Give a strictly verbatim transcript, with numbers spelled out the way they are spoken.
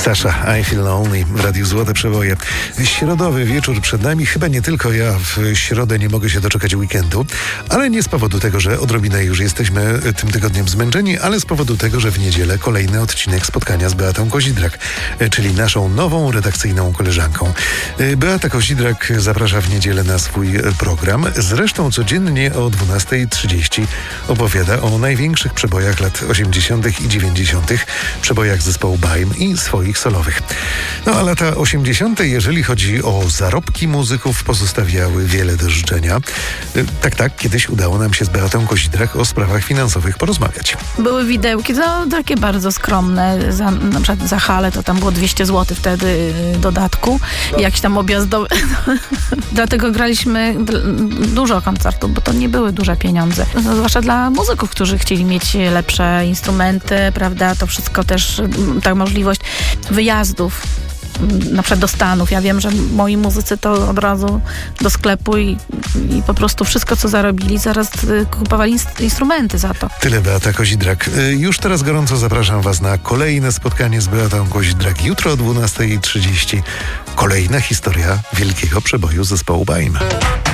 Sasha, I Feel Lonely w Radiu Złote Przeboje. Środowy wieczór przed nami. Chyba nie tylko ja w środę nie mogę się doczekać weekendu, ale nie z powodu tego, że odrobinę już jesteśmy tym tygodniem zmęczeni, ale z powodu tego, że w niedzielę kolejny odcinek spotkania z Beatą Kozidrak, czyli naszą nową redakcyjną koleżanką. Beata Kozidrak zaprasza w niedzielę na swój program. Zresztą codziennie o dwunasta trzydzieści opowiada o największych przebojach lat osiemdziesiątych i dziewięćdziesiątych, przebojach zespołu Baim i swoich solowych. No a lata osiemdziesiąte, jeżeli chodzi o zarobki muzyków, pozostawiały wiele do życzenia. Tak, tak, kiedyś udało nam się z Beatą Kozidrak o sprawach finansowych porozmawiać. Były widełki, no takie bardzo skromne. Za, na przykład za halę to tam było dwieście złotych wtedy dodatku. I jakiś tam objazdowy. Dlatego graliśmy dużo koncertów, bo to nie były duże pieniądze. No, zwłaszcza dla muzyków, którzy chcieli mieć lepsze instrumenty, prawda? To wszystko też, ta możliwość wyjazdów, na przykład do Stanów. Ja wiem, że moi muzycy to od razu do sklepu i, i po prostu wszystko, co zarobili, zaraz kupowali inst- instrumenty za to. Tyle Beata Kozidrak. Już teraz gorąco zapraszam Was na kolejne spotkanie z Beatą Kozidrak. Jutro o dwunasta trzydzieści kolejna historia wielkiego przeboju zespołu Baim.